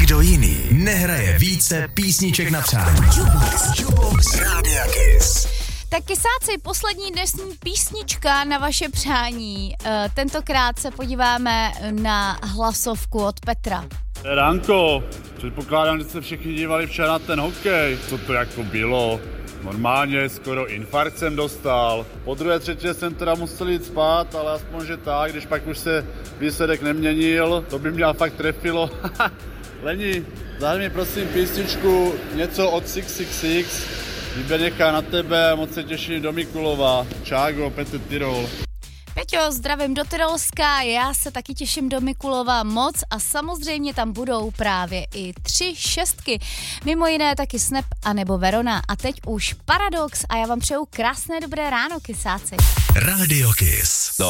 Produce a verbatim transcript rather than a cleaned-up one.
Nikdo jiný nehraje více písniček na přání. Jukebox, Jukebox Rádia Kiss. Tak kysáci, poslední dnešní písnička na vaše přání. E, tentokrát se podíváme na hlasovku od Petra. Ranko, předpokládám, že se všichni dívali včera na ten hokej. Co to jako bylo? Normálně skoro infarkt jsem dostal. Po druhé třetí jsem teda musel jít spát, ale aspoň, že tak, když pak už se výsledek neměnil, to by mě fakt trefilo. Leni, zahraj mi prosím písničku něco od šest set šedesát šest. Výběr nechá na tebe, moc se těším do Mikulova. Čágo, Petr Tyrol. Peťo, zdravím do Tyrolska, já se taky těším do Mikulova moc a samozřejmě tam budou právě i tři šestky. Mimo jiné taky Snap a nebo Verona. A teď už Paradox a já vám přeju krásné dobré ráno, kysáci. Rádio Kiss.